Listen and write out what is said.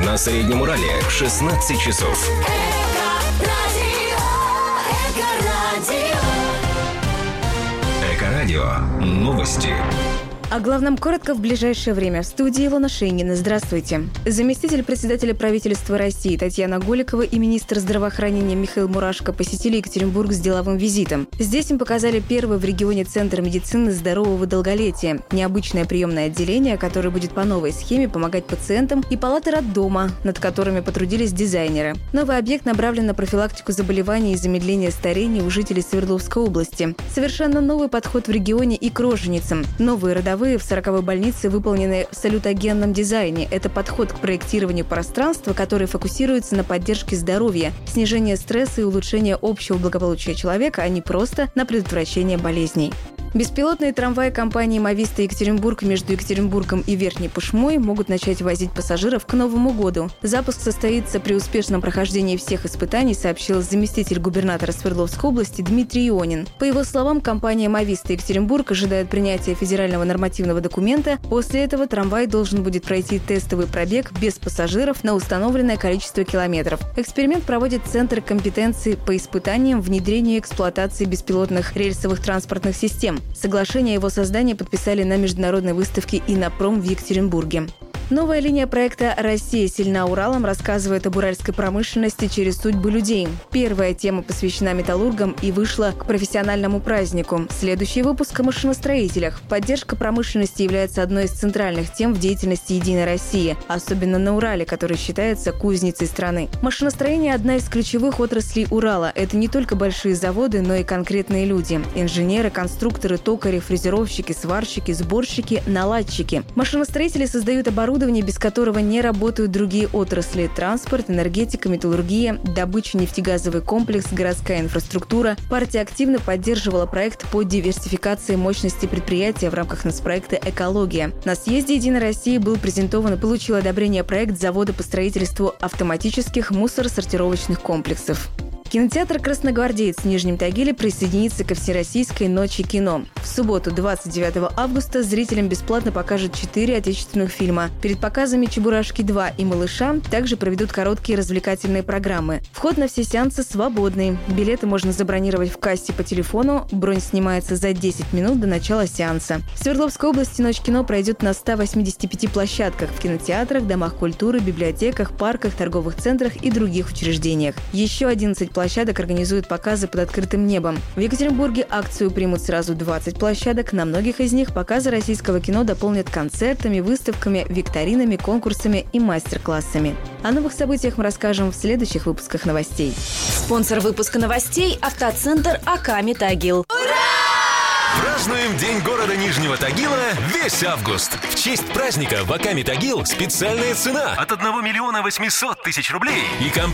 На Среднем Урале 16 часов. Эко-радио. Новости. О главном коротко в ближайшее время. В студии Илона Шейнгина. Здравствуйте. Заместитель председателя правительства России Татьяна Голикова и министр здравоохранения Михаил Мурашко посетили Екатеринбург с деловым визитом. Здесь им показали первый в регионе Центр медицины здорового долголетия. Необычное приемное отделение, которое будет по новой схеме помогать пациентам, и палаты роддома, над которыми потрудились дизайнеры. Новый объект направлен на профилактику заболеваний и замедление старения у жителей Свердловской области. Совершенно новый подход в регионе и к роженицам. Новые родовые в 40-й больнице выполнены в салютогенном дизайне. Это подход к проектированию пространства, который фокусируется на поддержке здоровья, снижении стресса и улучшении общего благополучия человека, а не просто на предотвращение болезней. Беспилотные трамваи компании «Мовиста Екатеринбург» между Екатеринбургом и Верхней Пышмой могут начать возить пассажиров к Новому году. Запуск состоится при успешном прохождении всех испытаний, сообщил заместитель губернатора Свердловской области Дмитрий Ионин. По его словам, компания «Мовиста Екатеринбург» ожидает принятия федерального нормативного документа. После этого трамвай должен будет пройти тестовый пробег без пассажиров на установленное количество километров. Эксперимент проводит Центр компетенции по испытаниям, внедрению и эксплуатации беспилотных рельсовых транспортных систем. Соглашение о его создании подписали на международной выставке «Иннопром» в Екатеринбурге. Новая линия проекта «Россия сильна Уралом» рассказывает об уральской промышленности через судьбы людей. Первая тема посвящена металлургам и вышла к профессиональному празднику. Следующий выпуск о машиностроителях. Поддержка промышленности является одной из центральных тем в деятельности «Единой России», особенно на Урале, который считается кузницей страны. Машиностроение – одна из ключевых отраслей Урала. Это не только большие заводы, но и конкретные люди. Инженеры, конструкторы, токари, фрезеровщики, сварщики, сборщики, наладчики. Машиностроители создают оборудование, без которого не работают другие отрасли – транспорт, энергетика, металлургия, добыча, нефтегазовый комплекс, городская инфраструктура. Партия активно поддерживала проект по диверсификации мощности предприятия в рамках нацпроекта «Экология». На съезде «Единой России» был презентован и получил одобрение проект завода по строительству автоматических мусоросортировочных комплексов. Кинотеатр «Красногвардеец» в Нижнем Тагиле присоединится ко Всероссийской ночи кино. В субботу, 29 августа, зрителям бесплатно покажут 4 отечественных фильма. Перед показами «Чебурашки 2» и «Малыша» также проведут короткие развлекательные программы. Вход на все сеансы свободный. Билеты можно забронировать в кассе по телефону. Бронь снимается за 10 минут до начала сеанса. В Свердловской области «Ночь кино» пройдет на 185 площадках в кинотеатрах, домах культуры, библиотеках, парках, торговых центрах и других учреждениях. Еще 11 площадок организуют показы под открытым небом. В Екатеринбурге акцию примут сразу 20 площадок. На многих из них показы российского кино дополнят концертами, выставками, викторинами, конкурсами и мастер-классами. О новых событиях мы расскажем в следующих выпусках новостей. Спонсор выпуска новостей – автоцентр «Аками Тагил». Празднуем День города Нижнего Тагила весь август. В честь праздника в Аками Тагил специальная цена от 1 800 000 рублей. И компания